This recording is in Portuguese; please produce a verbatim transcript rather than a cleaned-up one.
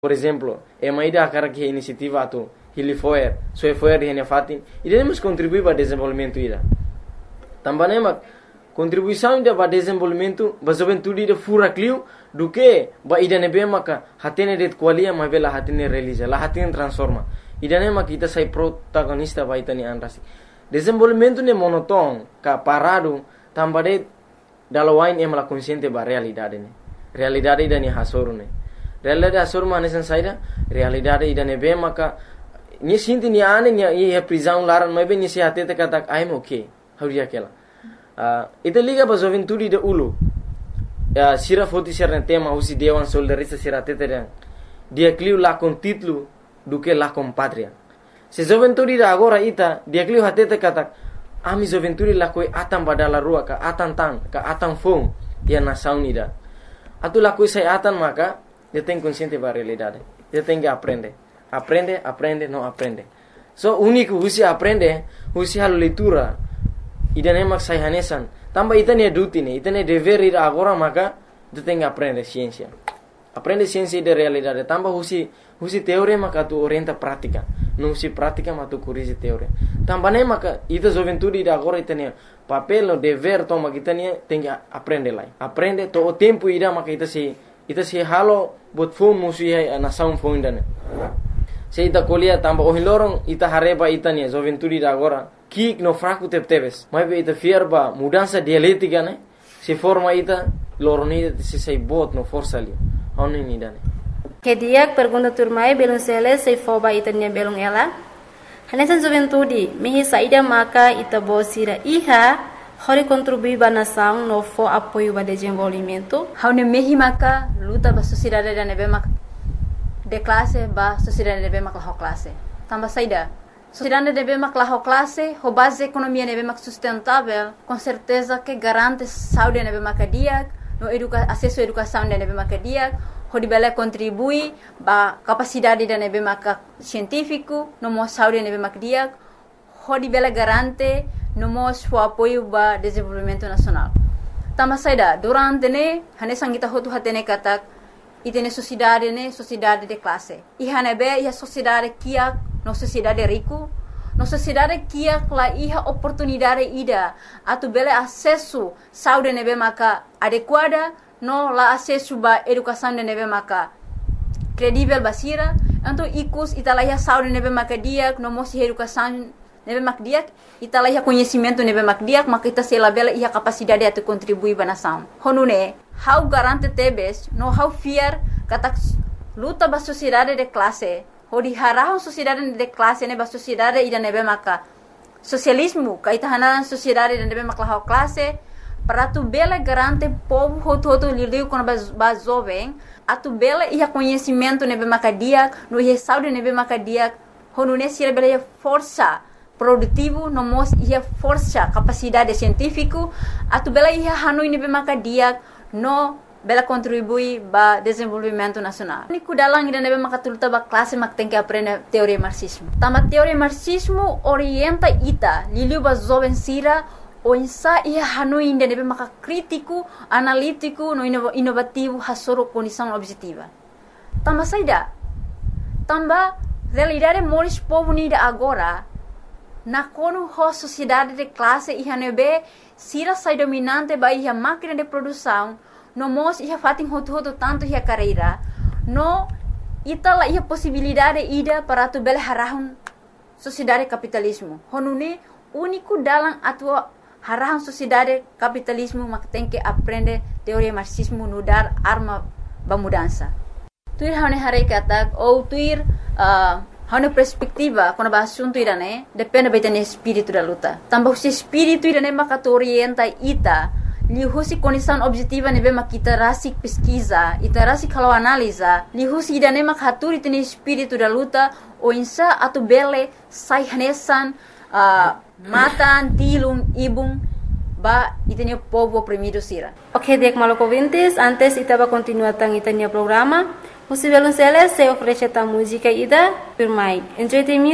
Por exemplo, é uma ideia cara que iniciativa tu ele foi, só foi de gente fatin, e devemos contribuir para o desenvolvimento ida. Também é contribuição ida para o desenvolvimento, para a juventude ida fura clio, do que ba ida nebe maka hatene det qualia mas bela hatene realiza, la hatene transforma. Ida ne maka kita sai protagonista ba itani anrasi. Desenvolvimento ne monoton, ka parado, também dalawain é mala consciente ba realidade ne. Realidade ida ni hasoru ne. Realidade hasoru manesan saida, realidade ida nebe maka ni sinti ni ane ni e prisão laran mas bem ni se atete kata I'm okay. Hauria aquela. Uh, ita liga ba juventude de ulu. Uh, sira foti sira tema usi dewan soldarista sira tete dia clio lá com título do que lá com pátria. Se juventude da agora ita dia clio hatete kata ami juventude lá coi atan badala rua ka atan tan ka atan fom dia nação ida. Atu lá coi sai atan maka dia tem consciente ba realidade. Dia tem que aprender. Aprende, aprende, não aprende. So único usi aprende, usi hal leitura. Ida nemak sai hanesan. Tambah itane duty ne, itane dever ir agora maka tu tem que aprender ciência. Aprende ciência de realidade. Tambah usi usi teoria maka tu orienta prática. Não usi prática mas tu corrige teoria. Tambah ne maka ita juventude de agora itane papel o dever toma kita ne tem que aprender lá. Aprende to o tempo ida maka ita se ita se halo bot fom musi a nação fom indane. Se ita colia tambah o hilorong ita hareba ita ne juventude de agora. Kik no fraco tep tebes, mas be ita fierba mudança dialética né? Se forma ita loronida se sei bot no força ali, onde ni dane. Que dia pergunta turmai belum sele sei foba ita nia belum ela. Hanesan juventude, mehi saída maka ita bosira iha, hori contribuir ba nação no fo apoio ba desenvolvimento. Haune mehi maka luta ba sociedade da nebe maka de classe ba sociedade nebe maka ho classe. Tambah saída. Sociedade deve maklah classe, ho base economia deve mak sustentável, com certeza que garante saúde deve makadia, no educa acesso à educação deve makadia, ho dibela contribui ba capacidade deve mak científico, no mo saúde deve makadia, ho dibela garante no mo o apoio ba desenvolvimento nacional. Tama saida durante ne hane sangita ho tu hatene katak itene sociedade ne sociedade de classe. I hane be ia sociedade kia no sociedade rico, no sociedade que a iha oportunidade ida, atu bele acesso saúde nebe maka adequada, no la acesso ba educação de nebe maka credível basira, então ikus italaiha saúde nebe maka dia, no mosi educação nebe maka dia, italaiha conhecimento nebe maka dia, maka ita sela bele iha capacidade atu contribuir ba nação. Honune, how garante tebes, no how fear katak luta ba sociedade de classe. Hodi harahon sociedade de classe ne ba sociedade ida nebe maka socialismo kaita hanaran sociedade ida nebe maka classe para tu bela garante povo hoto hoto lidiu com ba jovem atu bela ia conhecimento nebe maka dia no ia saúde nebe maka dia honu ne sira bela força produtivo no mos ia força capacidade científico atu bela ia hanoi nebe maka dia no bela contribui ba desenvolvimento nacional. Niku dalang ida nebe makatulta ba classe mak tem que aprender teoria marxismo. Tama teoria marxismo orienta ita liliu ba jovem sira o insa ia hanoi ida nebe maka crítico, analítico, no inovativo hasoro condição objetiva. Tama saida. Tamba realidade moris povo nida agora na kono ho sociedade de classe ia nebe sira sai dominante ba ia máquina de produção no mos ia fatin hotu hotu tanto ia carreira no ita la ia possibilidade ida para tu bel harahun sociedade capitalismo honune único dalam atua harahun sociedade capitalismo mak tem que aprender teoria marxismo no dar arma ba mudança tuir hane hare katak ou tuir uh, hane perspectiva quando ba assunto irane depende betene espírito da luta tambah se espírito irane mak orienta ita lihusi condição objetiva nebe makita rasik pesquisa, ita rasik kalau analisa, lihusi idane mak haturi tene espírito da luta, o insa atu bele sai hanesan, uh, matan, tilum, ibum, ba itene povo oprimido sira. Ok, dek maloko vintes, antes ita ba continua tang itanya programa, Musibelun sele se oferece ta música ida, firmai. Enjoy the music.